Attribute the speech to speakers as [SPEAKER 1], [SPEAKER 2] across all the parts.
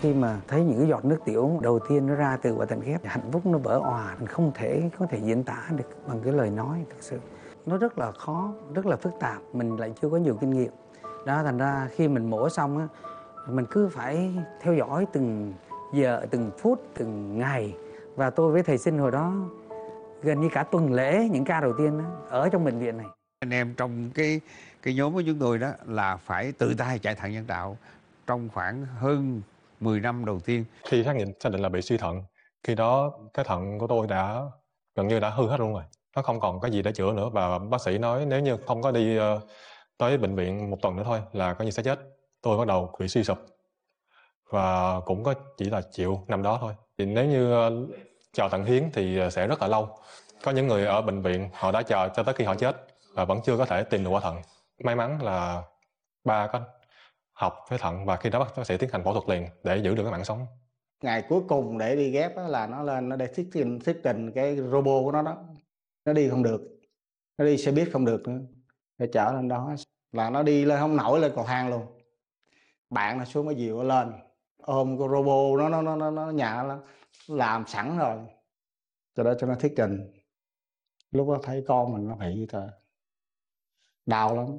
[SPEAKER 1] Khi mà thấy những cái giọt nước tiểu đầu tiên nó ra từ quả thận ghép, hạnh phúc nó vỡ òa, mình không thể có thể diễn tả được bằng cái lời nói. Thực sự nó rất là khó, rất là phức tạp, mình lại chưa có nhiều kinh nghiệm đó. Thành ra khi mình mổ xong á, mình cứ phải theo dõi từng giờ, từng phút, từng ngày. Và tôi với thầy Sinh hồi đó gần như cả tuần lễ những ca đầu tiên đó, ở trong bệnh viện này.
[SPEAKER 2] Anh em trong cái nhóm của chúng tôi đó là phải tự tay chạy thận nhân tạo trong khoảng hơn 10 năm đầu tiên.
[SPEAKER 3] Khi xác định là bị suy thận, khi đó cái thận của tôi đã gần như đã hư hết luôn rồi, nó không còn cái gì để chữa nữa, và bác sĩ nói nếu như không có đi tới bệnh viện một tuần nữa thôi là coi như sẽ chết. Tôi bắt đầu bị suy sụp và cũng có chỉ là chịu nằm đó thôi. Thì nếu như chờ thận hiến thì sẽ rất là lâu. Có những người ở bệnh viện họ đã chờ cho tới khi họ chết và vẫn chưa có thể tìm được quả thận. May mắn là ba có học với thận và khi đó bác sĩ tiến hành phẫu thuật liền để giữ được cái mạng sống.
[SPEAKER 4] Ngày cuối cùng để đi ghép đó là nó lên nó để thuyết trình cái robot của nó đó, nó đi không được, nó đi xe buýt không được nữa, để chở lên đó là nó đi lên không nổi, lên cầu thang luôn. Bạn là xuống mới dìu nó lên, ôm cái robot nó nhà nó làm sẵn rồi cho đó cho nó thuyết trình. Lúc đó thấy con mình nó bị trời, đau lắm.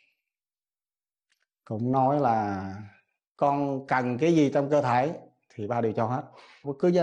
[SPEAKER 4] Cũng nói là con cần cái gì trong cơ thể thì ba đều cho hết, bất cứ